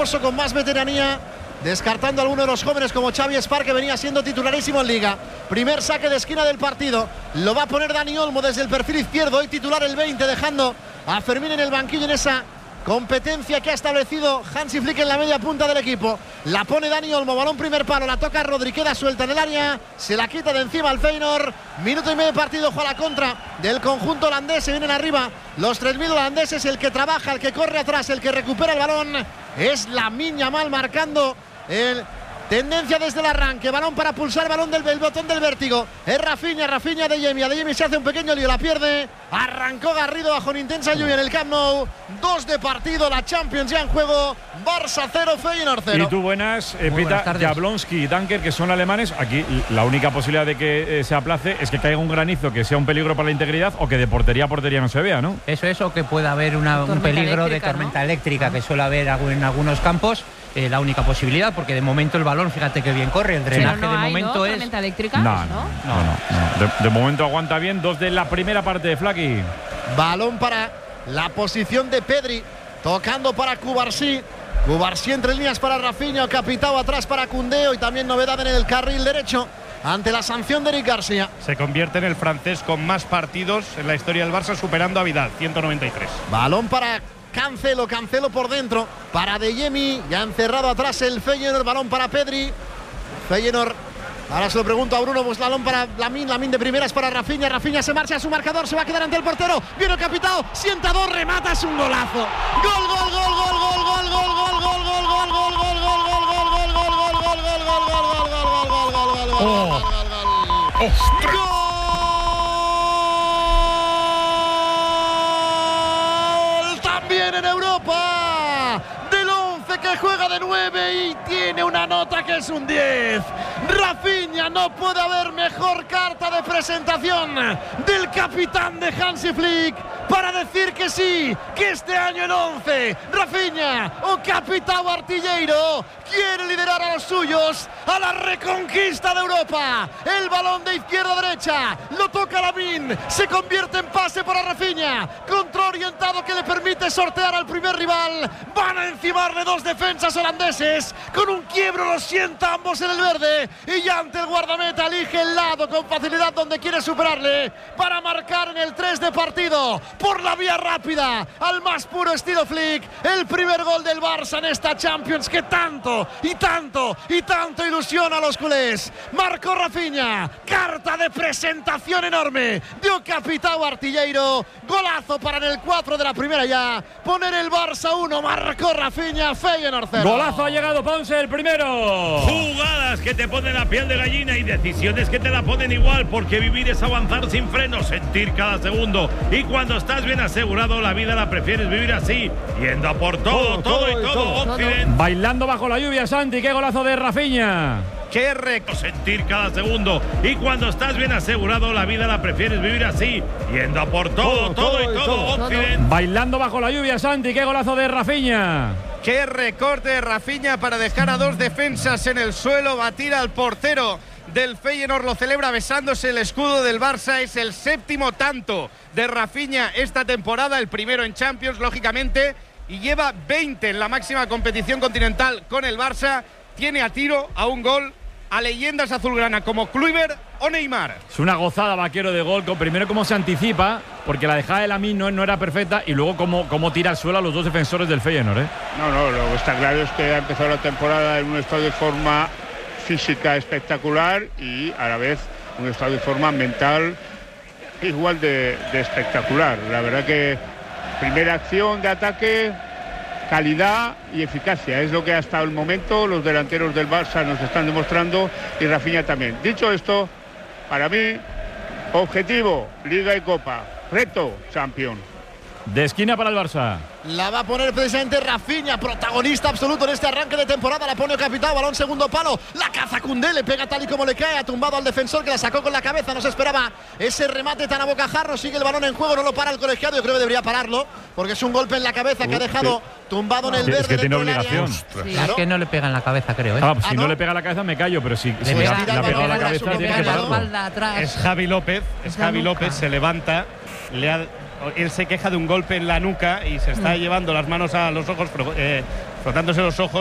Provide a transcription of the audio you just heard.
Con más veteranía, descartando a alguno de los jóvenes como Xavi Espar, que venía siendo titularísimo en Liga. Primer saque de esquina del partido, lo va a poner Dani Olmo desde el perfil izquierdo, hoy titular el 20, dejando a Fermín en el banquillo en esa competencia que ha establecido Hansi Flick en la media punta del equipo. La pone Dani Olmo, balón primer palo, la toca Rodri, queda suelta en el área, se la quita de encima al Feyenoord. Minuto y medio de partido, juega la contra del conjunto holandés, se vienen arriba los 3.000 holandeses. El que trabaja, el que corre atrás, el que recupera el balón es Lamine Yamal, marcando el tendencia desde el arranque. Balón para pulsar, balón del botón del vértigo. Es Rafinha de Adeyemi se hace un pequeño lío, la pierde. Arrancó Garrido bajo una intensa lluvia en el Camp Nou. 2 de partido, la Champions ya en juego. Barça 0, Feyenoord 0. Y tú buenas, Pita, Jablonski y Dunker, que son alemanes. Aquí la única posibilidad de que se aplace es que caiga un granizo que sea un peligro para la integridad, o que de portería a portería no se vea, ¿no? Eso es, o que pueda haber un peligro de tormenta eléctrica, que suele haber en algunos campos. La única posibilidad, porque de momento el balón, fíjate que bien corre, el drenaje de momento es… ¿Tormenta eléctrica? No. De momento aguanta bien. 2 de la primera parte de Flaky. Balón para la posición de Pedri, tocando para Cubarsí entre líneas para Rafinha, Capitao atrás para Koundé, y también novedad en el carril derecho ante la sanción de Eric García. Se convierte en el francés con más partidos en la historia del Barça, superando a Vidal, 193. Balón para Cancelo por dentro para Adeyemi, ya encerrado atrás el Feyenoord. Balón para Pedri, Feyenoord. Ahora se lo pregunto a Bruno, pues balón para Lamine de primeras para Rafinha se marcha a su marcador, se va a quedar ante el portero, viene el Capitao, sienta 2, remata, es un golazo. También en Europa, del 11 que juega de 9 y tiene una nota que es un 10. Rafinha, no puede haber mejor carta de presentación del capitán de Hansi Flick para decir que sí, que este año en 11, Rafinha o Capitao Artilleiro quiere liderar a los suyos a la reconquista de Europa. El balón de izquierda a derecha, lo toca Lamine, se convierte en pase para Rafinha, control orientado que le permite sortear al primer rival. Van a encimarle 2 defensas holandeses, con un quiebro los sienta ambos en el verde, y ya ante el guardameta elige el lado con facilidad donde quiere superarle para marcar en el 3 de partido por la vía rápida, al más puro estilo Flick, el primer gol del Barça en esta Champions que tanto ilusiona a los culés. Marcó Rafinha, carta de presentación enorme, dio Capitao Artilleiro, golazo para en el 4 de la primera ya, poner el Barça 1, marcó Rafinha, Feyenoord 0. Golazo, ha llegado Ponce, el primero. Jugadas que te ponen la piel de gallina y decisiones que te la ponen igual, porque vivir es avanzar sin freno, sentir cada segundo, y cuando estás bien asegurado la vida la prefieres vivir así, yendo a por todo. Occidente. Bailando bajo la lluvia, Santi, qué golazo de Rafinha. Qué rico sentir cada segundo, y cuando estás bien asegurado la vida la prefieres vivir así, yendo a por todo. Occidente. Bailando bajo la lluvia, Santi, qué golazo de Rafinha. Qué recorte de Rafinha para dejar a 2 defensas en el suelo, batir al portero del Feyenoord, lo celebra besándose el escudo del Barça. Es el 7º tanto de Rafinha esta temporada, el primero en Champions, lógicamente, y lleva 20 en la máxima competición continental con el Barça. Tiene a tiro a un gol a leyendas azulgrana como Kluivert o Neymar. Es una gozada, Vaquero, de gol. Primero cómo se anticipa, porque la dejada de Lamine no era perfecta, y luego cómo tira al suelo a los 2 defensores del Feyenoord, ¿eh? No, lo que está claro es que ha empezado la temporada en un estado de forma física espectacular, y a la vez un estado de forma mental igual de espectacular. La verdad que primera acción de ataque, calidad y eficacia es lo que hasta el momento los delanteros del Barça nos están demostrando, y Rafinha también. Dicho esto, para mí, objetivo, Liga y Copa, reto, Champions. De esquina para el Barça. La va a poner precisamente Rafinha, protagonista absoluto en este arranque de temporada. La pone Capitao, balón segundo palo, la caza Koundé, le pega tal y como le cae, ha tumbado al defensor que la sacó con la cabeza. No se esperaba ese remate tan a bocajarro. Sigue el balón en juego, no lo para el colegiado. Yo creo que debería pararlo, porque es un golpe en la cabeza que ha dejado tumbado en el verde. Es que tiene obligación. Sí, claro. Es que no le pega en la cabeza, creo, ¿eh? Si no le pega en la cabeza me callo, pero si le ha pegado en la cabeza tiene que pararlo. Es Javi López, se levanta, él se queja de un golpe en la nuca y se está llevando las manos a los ojos, pero frotándose los ojos.